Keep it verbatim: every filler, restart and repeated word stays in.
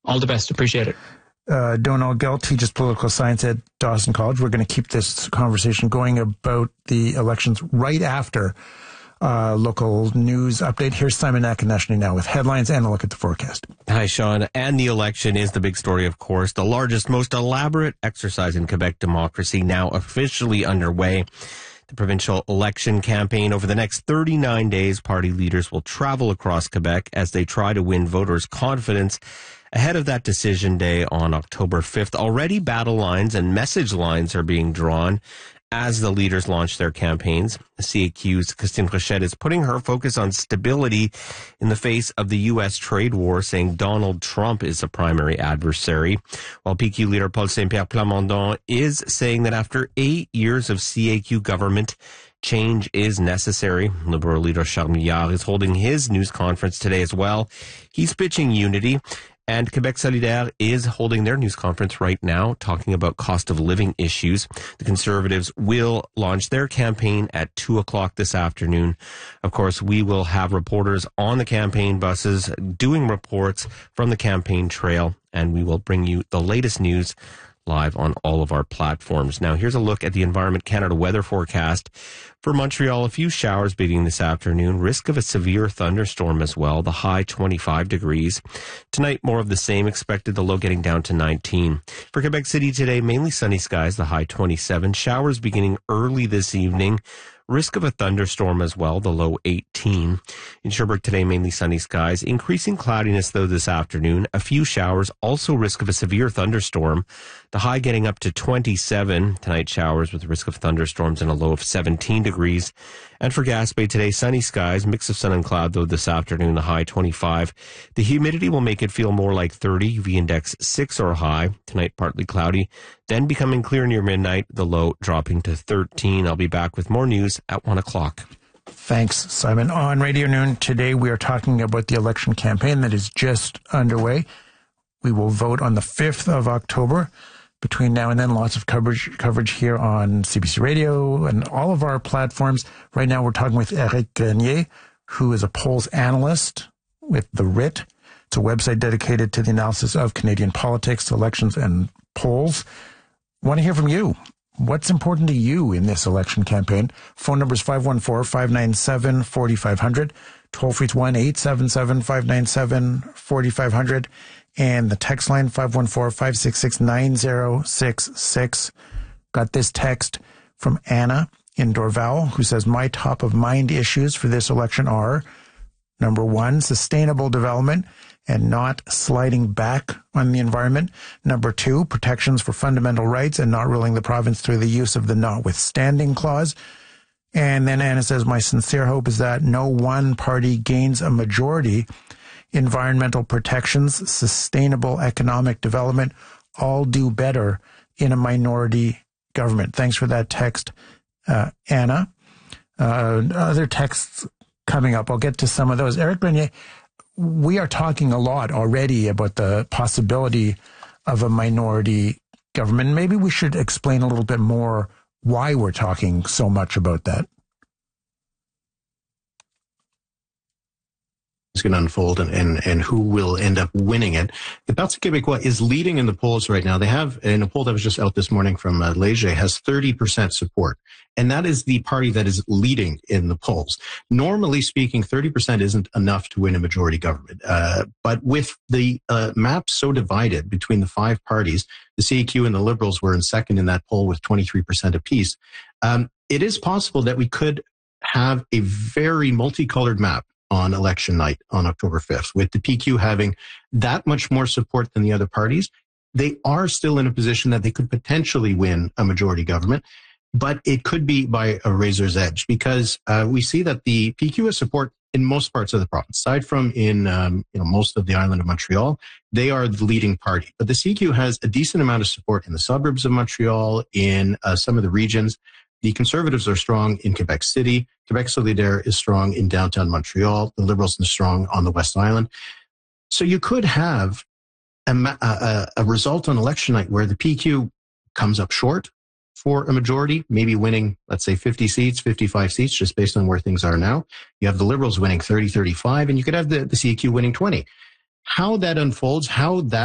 All the best. Appreciate it. Uh, Donald Gell teaches political science at Dawson College. We're going to keep this conversation going about the elections right after uh, local news update. Here's Simon Akinashni now with headlines and a look at the forecast. Hi, Sean. And the election is the big story, of course. The largest, most elaborate exercise in Quebec democracy now officially underway. The provincial election campaign. Over the next thirty-nine days, party leaders will travel across Quebec as they try to win voters' confidence ahead of that decision day on October fifth. Already battle lines and message lines are being drawn as the leaders launch their campaigns. C A Q's Christine Rochette is putting her focus on stability in the face of the U S trade war, saying Donald Trump is a primary adversary, while P Q leader Paul Saint-Pierre Plamondon is saying that after eight years of C A Q government, change is necessary. Liberal leader Charles Milliard is holding his news conference today as well. He's pitching unity. And Quebec Solidaire is holding their news conference right now, talking about cost of living issues. The Conservatives will launch their campaign at two o'clock this afternoon. Of course, we will have reporters on the campaign buses doing reports from the campaign trail, and we will bring you the latest news live on all of our platforms. Now, here's a look at the Environment Canada weather forecast. For Montreal, a few showers beginning this afternoon. Risk of a severe thunderstorm as well. The high twenty-five degrees. Tonight, more of the same expected. The low getting down to nineteen. For Quebec City today, mainly sunny skies. The high twenty-seven. Showers beginning early this evening. Risk of a thunderstorm as well, the low eighteen. In Sherbrooke today, mainly sunny skies. Increasing cloudiness, though, this afternoon. A few showers, also risk of a severe thunderstorm. The high getting up to twenty-seven. Tonight, showers with risk of thunderstorms and a low of seventeen degrees. And for Gaspé today, sunny skies, mix of sun and cloud, though, this afternoon, the high twenty-five. The humidity will make it feel more like thirty, U V index six or high. Tonight, partly cloudy. Then becoming clear near midnight, the low dropping to thirteen. I'll be back with more news at one o'clock. Thanks, Simon. On Radio Noon today, we are talking about the election campaign that is just underway. We will vote on the fifth of October. Between now and then, lots of coverage coverage here on C B C Radio and all of our platforms. Right now, we're talking with Eric Grenier, who is a polls analyst with The Writ. It's a website dedicated to the analysis of Canadian politics, elections, and polls. Want to hear from you. What's important to you in this election campaign? Phone number is five one four, five nine seven, four five zero zero. Toll free is one eight seven seven, five nine seven, four five zero zero. And the text line, five one four, five six six, nine zero six six. Got this text from Anna in Dorval, who says, my top of mind issues for this election are, number one, sustainable development and not sliding back on the environment. Number two, protections for fundamental rights and not ruling the province through the use of the notwithstanding clause. And then Anna says, my sincere hope is that no one party gains a majority. Environmental protections, sustainable economic development, all do better in a minority government. Thanks for that text, uh, Anna. Uh, other texts coming up. I'll get to some of those. Eric Grenier, we are talking a lot already about the possibility of a minority government. Maybe we should explain a little bit more why we're talking so much about that. Is going to unfold and, and, and who will end up winning it. The Parti Québécois is leading in the polls right now. They have, in a poll that was just out this morning from uh, Léger, has thirty percent support. And that is the party that is leading in the polls. Normally speaking, thirty percent isn't enough to win a majority government. Uh, but with the uh, map so divided between the five parties, the C A Q and the Liberals were in second in that poll with twenty-three percent apiece. Um, it is possible that we could have a very multicolored map on election night on October fifth, with the P Q having that much more support than the other parties. They are still in a position that they could potentially win a majority government, but it could be by a razor's edge because uh, we see that the P Q has support in most parts of the province. Aside from in um, you know most of the island of Montreal, they are the leading party. But the C Q has a decent amount of support in the suburbs of Montreal, in uh, some of the regions. The Conservatives are strong in Quebec City. Quebec Solidaire is strong in downtown Montreal. The Liberals are strong on the West Island. So you could have a, a, a result on election night where the P Q comes up short for a majority, maybe winning, let's say, fifty seats, fifty-five seats, just based on where things are now. You have the Liberals winning thirty, thirty-five, and you could have the, the C A Q winning twenty. How that unfolds, how that